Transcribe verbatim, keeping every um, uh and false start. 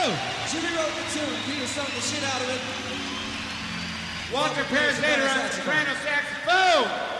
go. Jimmy wrote the tune. Peter sung the shit out of it. Walter Perez later on the soprano saxophone.